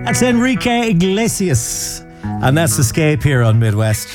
That's Enrique Iglesias. And that's Escape here on Midwest.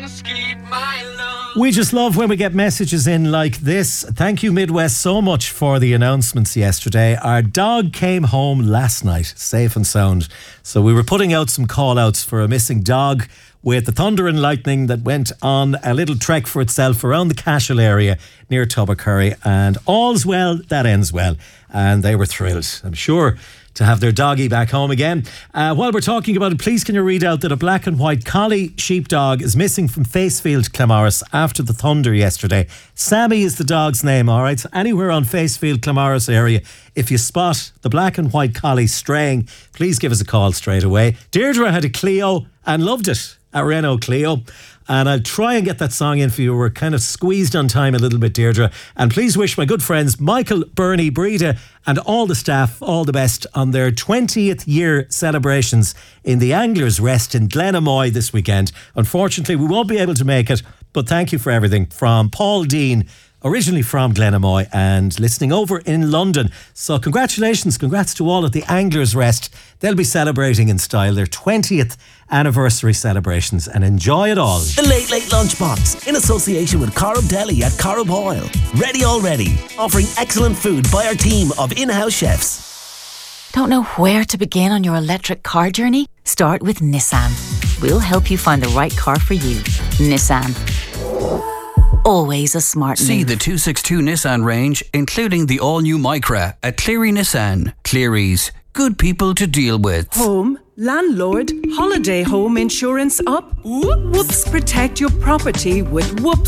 We just love when we get messages in like this. Thank you, Midwest, so much for the announcements yesterday. Our dog came home last night, safe and sound. So we were putting out some call-outs for a missing dog with the thunder and lightning that went on a little trek for itself around the Cashel area near Tubbercurry. And all's well that ends well. And they were thrilled, I'm sure, to have their doggy back home again. While we're talking about it, please can you read out that a black and white collie sheepdog is missing from Facefield, Claremorris after the thunder yesterday. Sammy is the dog's name, all right? So anywhere on Facefield, Claremorris area, if you spot the black and white collie straying, please give us a call straight away. Deirdre had a Clio and loved it, a Renault Clio. And I'll try and get that song in for you. We're kind of squeezed on time a little bit, Deirdre. And please wish my good friends Michael, Bernie, Breda and all the staff all the best on their 20th year celebrations in the Anglers Rest in Glenamoy this weekend. Unfortunately, we won't be able to make it, but thank you for everything. From Paul Dean, originally from Glenamoy and listening over in London. So congratulations, congrats to all at the Anglers Rest. They'll be celebrating in style their 20th anniversary celebrations and enjoy it all. The Late Late Lunchbox in association with Corrib Deli at Corrib Oil. Ready already, offering excellent food by our team of in-house chefs. Don't know where to begin on your electric car journey? Start with Nissan. We'll help you find the right car for you. Nissan. Always a smart move. See the 262 Nissan range, including the all-new Micra at Cleary Nissan. Cleary's, good people to deal with. Home, landlord, holiday home insurance up? Whoops, protect your property with Whoops